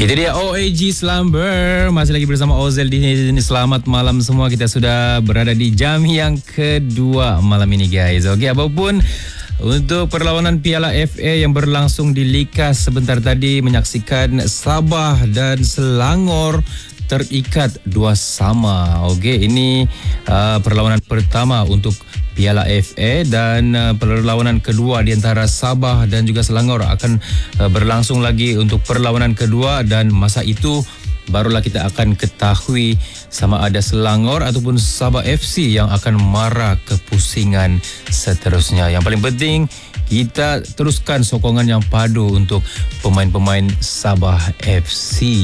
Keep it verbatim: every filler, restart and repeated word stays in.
Itu dia O A G Slumber. Masih lagi bersama Ozel di sini. Selamat malam semua. Kita sudah berada di jam yang kedua malam ini, guys. Okey, apapun untuk perlawanan Piala F A yang berlangsung di Likas sebentar tadi, menyaksikan Sabah dan Selangor terikat dua sama. Okey, ini uh, perlawanan pertama untuk Piala F A dan uh, perlawanan kedua di antara Sabah dan juga Selangor akan uh, berlangsung lagi untuk perlawanan kedua, dan masa itu barulah kita akan ketahui sama ada Selangor ataupun Sabah F C yang akan mara ke pusingan seterusnya. Yang paling penting, kita teruskan sokongan yang padu untuk pemain-pemain Sabah F C.